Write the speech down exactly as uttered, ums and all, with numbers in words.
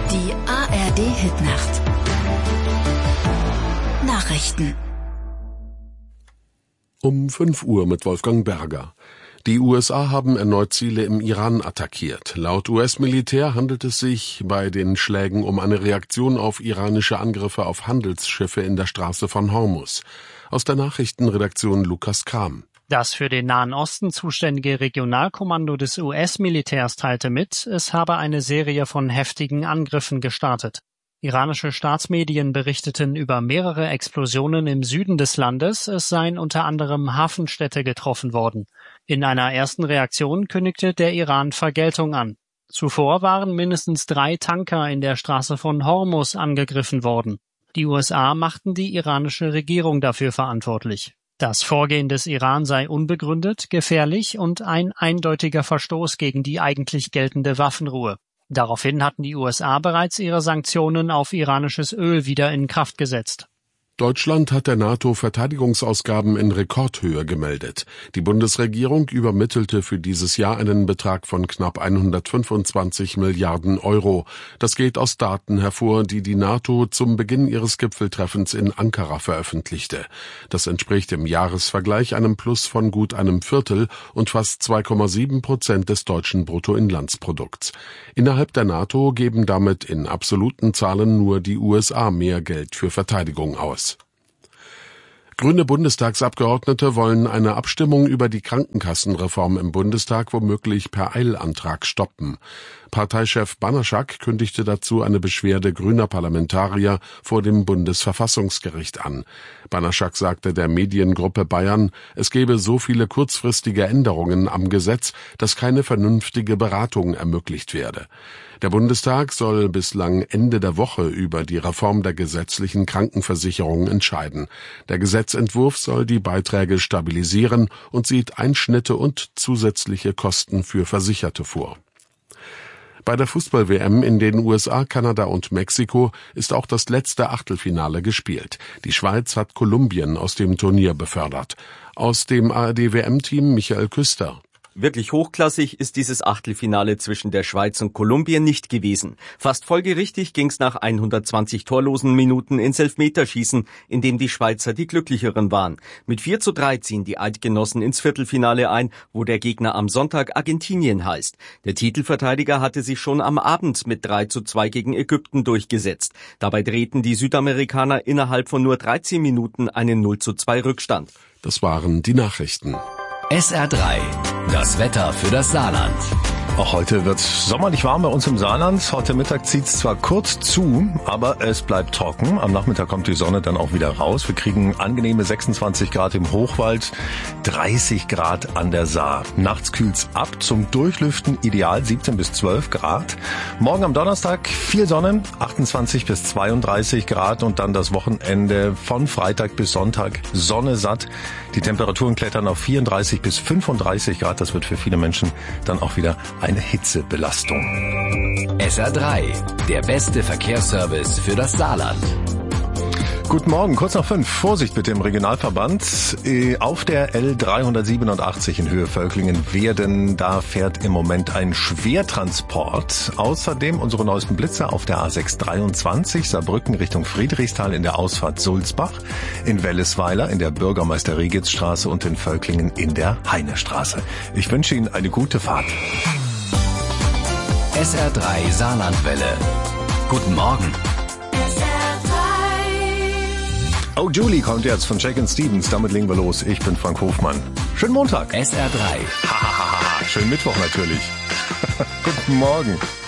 Die A R D-Hitnacht. Nachrichten. Um fünf Uhr mit Wolfgang Berger. Die U S A haben erneut Ziele im Iran attackiert. Laut U S-Militär handelt es sich bei den Schlägen um eine Reaktion auf iranische Angriffe auf Handelsschiffe in der Straße von Hormuz. Aus der Nachrichtenredaktion Lukas Kram. Das für den Nahen Osten zuständige Regionalkommando des U S-Militärs teilte mit, es habe eine Serie von heftigen Angriffen gestartet. Iranische Staatsmedien berichteten über mehrere Explosionen im Süden des Landes, es seien unter anderem Hafenstädte getroffen worden. In einer ersten Reaktion kündigte der Iran Vergeltung an. Zuvor waren mindestens drei Tanker in der Straße von Hormuz angegriffen worden. Die U S A machten die iranische Regierung dafür verantwortlich. Das Vorgehen des Iran sei unbegründet, gefährlich und ein eindeutiger Verstoß gegen die eigentlich geltende Waffenruhe. Daraufhin hatten die U S A bereits ihre Sanktionen auf iranisches Öl wieder in Kraft gesetzt. Deutschland hat der NATO Verteidigungsausgaben in Rekordhöhe gemeldet. Die Bundesregierung übermittelte für dieses Jahr einen Betrag von knapp hundertfünfundzwanzig Milliarden Euro. Das geht aus Daten hervor, die die NATO zum Beginn ihres Gipfeltreffens in Ankara veröffentlichte. Das entspricht im Jahresvergleich einem Plus von gut einem Viertel und fast zwei Komma sieben Prozent des deutschen Bruttoinlandsprodukts. Innerhalb der NATO geben damit in absoluten Zahlen nur die U S A mehr Geld für Verteidigung aus. Grüne Bundestagsabgeordnete wollen eine Abstimmung über die Krankenkassenreform im Bundestag womöglich per Eilantrag stoppen. Parteichef Banaschak kündigte dazu eine Beschwerde grüner Parlamentarier vor dem Bundesverfassungsgericht an. Banaschak sagte der Mediengruppe Bayern, es gebe so viele kurzfristige Änderungen am Gesetz, dass keine vernünftige Beratung ermöglicht werde. Der Bundestag soll bislang Ende der Woche über die Reform der gesetzlichen Krankenversicherung entscheiden. Der Gesetzentwurf soll die Beiträge stabilisieren und sieht Einschnitte und zusätzliche Kosten für Versicherte vor. Bei der Fußball-W M in den U S A, Kanada und Mexiko ist auch das letzte Achtelfinale gespielt. Die Schweiz hat Kolumbien aus dem Turnier befördert. Aus dem A R D-W M-Team Michael Küster. Wirklich hochklassig ist dieses Achtelfinale zwischen der Schweiz und Kolumbien nicht gewesen. Fast folgerichtig ging's nach hundertzwanzig torlosen Minuten ins Elfmeterschießen, in dem die Schweizer die Glücklicheren waren. Mit vier zu drei ziehen die Eidgenossen ins Viertelfinale ein, wo der Gegner am Sonntag Argentinien heißt. Der Titelverteidiger hatte sich schon am Abend mit drei zu zwei gegen Ägypten durchgesetzt. Dabei drehten die Südamerikaner innerhalb von nur dreizehn Minuten einen null zu zwei Rückstand. Das waren die Nachrichten. S R drei. Das Wetter für das Saarland. Auch heute wird sommerlich warm bei uns im Saarland. Heute Mittag zieht es zwar kurz zu, aber es bleibt trocken. Am Nachmittag kommt die Sonne dann auch wieder raus. Wir kriegen angenehme sechsundzwanzig Grad im Hochwald, dreißig Grad an der Saar. Nachts kühlt's ab, zum Durchlüften ideal siebzehn bis zwölf Grad. Morgen am Donnerstag viel Sonne, achtundzwanzig bis zweiunddreißig Grad und dann das Wochenende von Freitag bis Sonntag Sonne satt. Die Temperaturen klettern auf vierunddreißig bis fünfunddreißig Grad. Das wird für viele Menschen dann auch wieder eine Hitzebelastung. S R drei, der beste Verkehrsservice für das Saarland. Guten Morgen, kurz nach fünf. Vorsicht bitte im Regionalverband. Auf der L dreihundertsiebenundachtzig in Höhe Völklingen-Werden, da fährt im Moment ein Schwertransport. Außerdem unsere neuesten Blitzer auf der A sechs dreiundzwanzig, Saarbrücken Richtung Friedrichsthal in der Ausfahrt Sulzbach, in Wellesweiler in der Bürgermeister-Riegitz-Straße und in Völklingen in der Heinestraße. Ich wünsche Ihnen eine gute Fahrt. S R drei Saarlandwelle. Guten Morgen. Oh, Julie kommt jetzt von Jack and Stevens. Damit legen wir los. Ich bin Frank Hofmann. Schönen Montag. S R drei. Hahaha. Schönen Mittwoch natürlich. Guten Morgen.